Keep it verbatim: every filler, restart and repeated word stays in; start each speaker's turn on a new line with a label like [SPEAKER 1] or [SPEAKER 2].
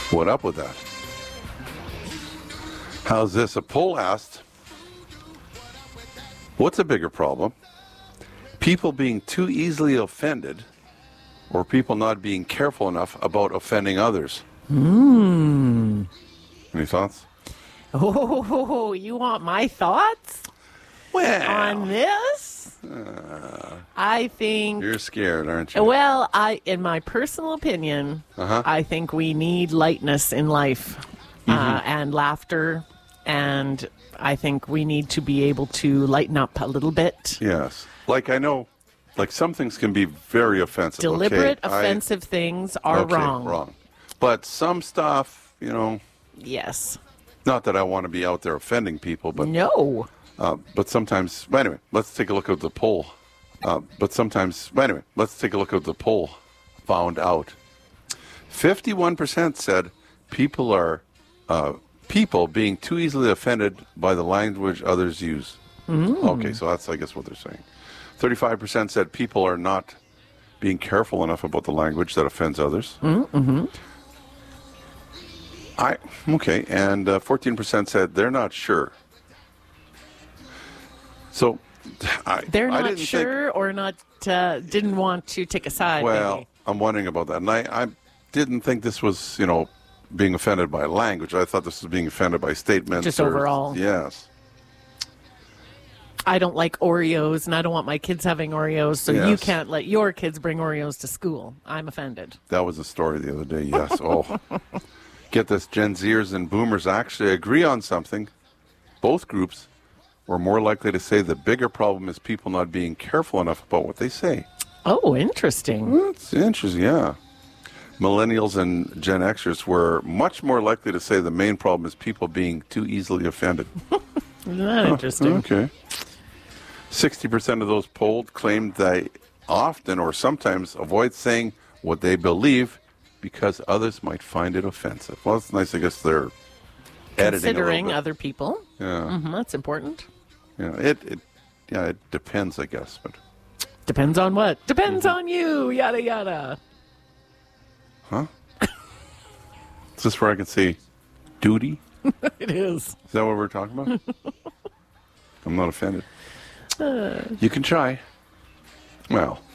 [SPEAKER 1] What up with that? How's this? A poll asked, what's a bigger problem? People being too easily offended or people not being careful enough about offending others?
[SPEAKER 2] Hmm.
[SPEAKER 1] Any thoughts?
[SPEAKER 2] Oh, you want my thoughts
[SPEAKER 1] Well,
[SPEAKER 2] on this?
[SPEAKER 1] uh,
[SPEAKER 2] I think.
[SPEAKER 1] You're scared, aren't you?
[SPEAKER 2] Well, I, in my personal opinion,
[SPEAKER 1] Uh-huh.
[SPEAKER 2] I think we need lightness in life
[SPEAKER 1] Mm-hmm.
[SPEAKER 2] uh, and laughter, and I think we need to be able to lighten up a little bit.
[SPEAKER 1] Yes. Like I know, like some things can be very offensive.
[SPEAKER 2] Deliberate,
[SPEAKER 1] okay, I-
[SPEAKER 2] offensive things are
[SPEAKER 1] okay,
[SPEAKER 2] wrong.
[SPEAKER 1] wrong. But some stuff, you know,
[SPEAKER 2] Yes.
[SPEAKER 1] not that I want to be out there offending people, but
[SPEAKER 2] No.
[SPEAKER 1] uh, but sometimes. But anyway, let's take a look at the poll. Uh, but sometimes. But anyway, let's take a look at the poll. Found out, fifty-one percent said people are uh, people being too easily offended by the language others use.
[SPEAKER 2] Mm.
[SPEAKER 1] Okay, so that's I guess what they're saying. thirty-five percent said people are not being careful enough about the language that offends others.
[SPEAKER 2] Mm-hmm.
[SPEAKER 1] I okay, and uh, fourteen percent said they're not sure. So, I
[SPEAKER 2] They're
[SPEAKER 1] I
[SPEAKER 2] not
[SPEAKER 1] didn't
[SPEAKER 2] sure
[SPEAKER 1] think,
[SPEAKER 2] or not uh, didn't want to take a side.
[SPEAKER 1] well,
[SPEAKER 2] maybe.
[SPEAKER 1] I'm wondering about that, and I, I didn't think this was you know being offended by language. I thought this was being offended by statements.
[SPEAKER 2] Just
[SPEAKER 1] or-
[SPEAKER 2] overall.
[SPEAKER 1] Yes.
[SPEAKER 2] I don't like Oreos, and I don't want my kids having Oreos, so you
[SPEAKER 1] Yes.
[SPEAKER 2] can't let your kids bring Oreos to school. I'm offended.
[SPEAKER 1] That was a story the other day, yes. Oh, get this. Gen Zers and Boomers actually agree on something. Both groups were more likely to say the bigger problem is people not being careful enough about what they say.
[SPEAKER 2] Oh, interesting.
[SPEAKER 1] That's interesting, yeah. Millennials and Gen Xers were much more likely to say the main problem is people being too easily offended.
[SPEAKER 2] Isn't that interesting?
[SPEAKER 1] Okay. sixty percent of those polled claimed they often or sometimes avoid saying what they believe because others might find it offensive. Well, it's nice, I guess they're editing a little
[SPEAKER 2] Considering
[SPEAKER 1] bit.
[SPEAKER 2] other people.
[SPEAKER 1] Yeah.
[SPEAKER 2] hmm that's important.
[SPEAKER 1] Yeah, it, it, yeah, it depends, I guess. But
[SPEAKER 2] Depends on what? Depends
[SPEAKER 1] Mm-hmm.
[SPEAKER 2] on you, yada, yada.
[SPEAKER 1] Huh? Is this where I can say duty?
[SPEAKER 2] It is.
[SPEAKER 1] Is that what we're talking about? I'm not offended. You can try. Well,